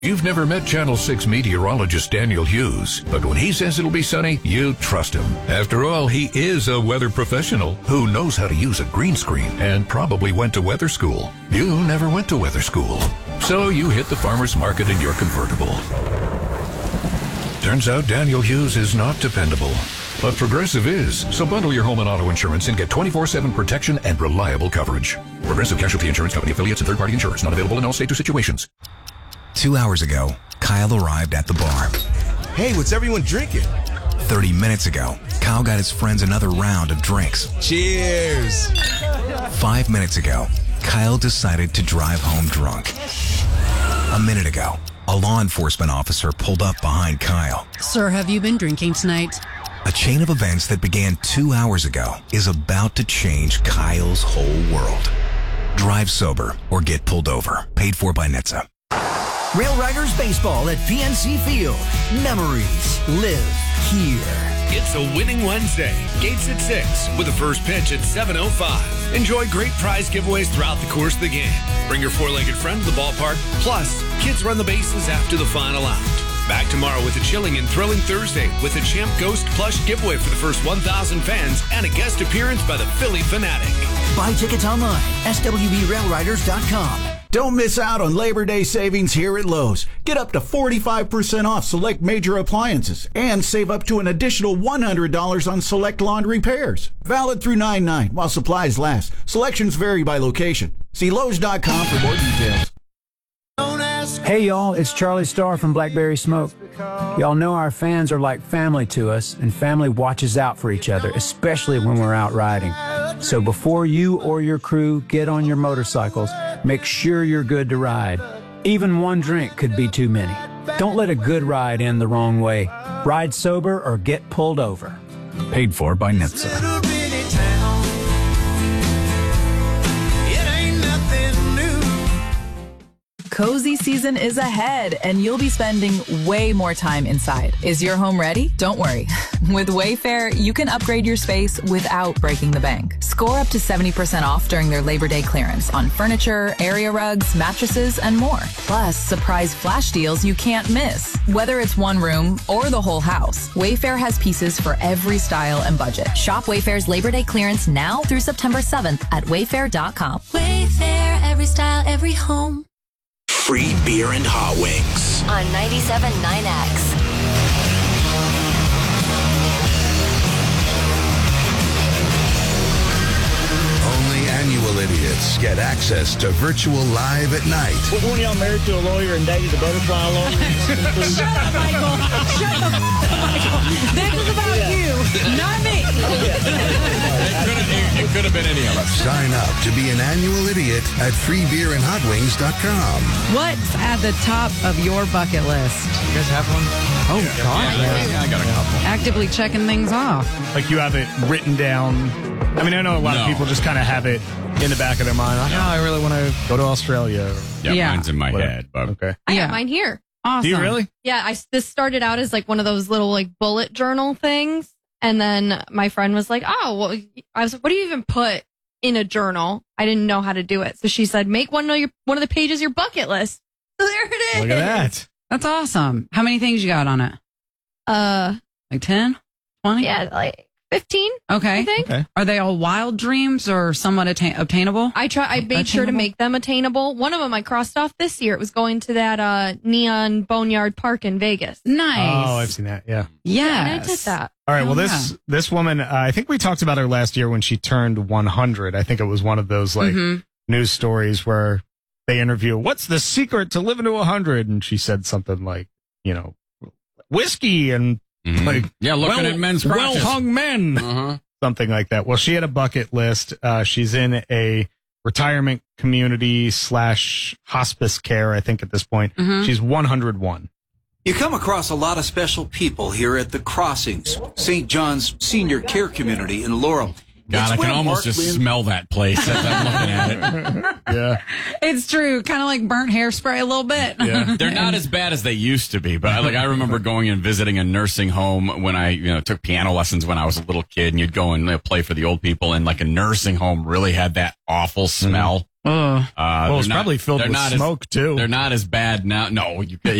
You've never met Channel 6 meteorologist Daniel Hughes, but when he says it'll be sunny, you trust him. After all, he is a weather professional who knows how to use a green screen and probably went to weather school. You never went to weather school, so you hit the farmer's market in your convertible. Turns out Daniel Hughes is not dependable, but Progressive is. So bundle your home and auto insurance and get 24/7 protection and reliable coverage. Progressive Casualty Insurance Company, affiliates, and third-party insurers. Not available in all states or situations. 2 hours ago, Kyle arrived at the bar. Hey, what's everyone drinking? 30 minutes ago, Kyle got his friends another round of drinks. Cheers! 5 minutes ago, Kyle decided to drive home drunk. A minute ago, a law enforcement officer pulled up behind Kyle. Sir, have you been drinking tonight? A chain of events that began 2 hours ago is about to change Kyle's whole world. Drive sober or get pulled over. Paid for by NHTSA. Rail Riders Baseball at PNC Field. Memories live here. It's a winning Wednesday. Gates at 6 with a first pitch at 7:05. Enjoy great prize giveaways throughout the course of the game. Bring your four-legged friend to the ballpark. Plus, kids run the bases after the final out. Back tomorrow with a chilling and thrilling Thursday with a Champ Ghost plush giveaway for the first 1,000 fans and a guest appearance by the Philly Fanatic. Buy tickets online, swbrailriders.com. Don't miss out on Labor Day savings here at Lowe's. Get up to 45% off select major appliances and save up to an additional $100 on select laundry repairs. Valid through 9/9 while supplies last. Selections vary by location. See Lowe's.com for more details. Hey y'all, it's Charlie Starr from Blackberry Smoke. Y'all know our fans are like family to us, and family watches out for each other, especially when we're out riding. So before you or your crew get on your motorcycles, make sure you're good to ride. Even one drink could be too many. Don't let a good ride end the wrong way. Ride sober or get pulled over. Paid for by NHTSA. Cozy season is ahead, and you'll be spending way more time inside. Is your home ready? Don't worry. With Wayfair, you can upgrade your space without breaking the bank. Score up to 70% off during their Labor Day clearance on furniture, area rugs, mattresses, and more. Plus, surprise flash deals you can't miss. Whether it's one room or the whole house, Wayfair has pieces for every style and budget. Shop Wayfair's Labor Day clearance now through September 7th at wayfair.com. Wayfair, every style, every home. Free beer and hot wings. On 97.9X. Only annual idiots get access to virtual live at night. Well, weren't y'all married to a lawyer and dated a butterfly lawyer? Shut up, Michael. Shut up, Michael. This is about you, not me. It could have been any of us. Sign up to be an annual idiot at freebeerandhotwings.com. What's at the top of your bucket list? You guys have one? Oh, God. Yeah, I got a couple. Actively checking things off. Like you have it written down. I mean, I know a lot of people just kind of have it in the back of their mind. Like, I really want to go to Australia. Yeah, mine's in my head. But okay. I got mine here. Awesome. Do you really? Yeah, this started out as like one of those little like bullet journal things. And then my friend was like, oh, well, I was like, what do you even put in a journal? I didn't know how to do it. So she said, make one of the pages your bucket list. So there it is. Look at that. That's awesome. How many things you got on it? Like 10? 20? Yeah, like 15. Okay. I think. Okay. Are they all wild dreams or somewhat obtainable? I made sure to make them attainable. One of them I crossed off this year. It was going to that Neon Boneyard Park in Vegas. Nice. Oh, I've seen that. Yeah. Yeah. I did that. All right. Well, this woman, I think we talked about her last year when she turned 100. I think it was one of those like news stories where they interview, what's the secret to living to 100? And she said something like, whiskey and like, looking at men's crotches. Well-hung men. Something like that. Well, she had a bucket list. She's in a retirement community / hospice care, I think at this point. She's 101. You come across a lot of special people here at the Crossings, St. John's Senior Care Community in Laurel. God, I can almost just smell that place as I'm looking at it. Yeah. It's true. Kind of like burnt hairspray a little bit. Yeah. They're not as bad as they used to be, but I remember going and visiting a nursing home when I took piano lessons when I was a little kid, and you'd go and play for the old people, and like a nursing home really had that awful smell. Well, it's they're probably filled they're with not smoke, too. They're not as bad now. No,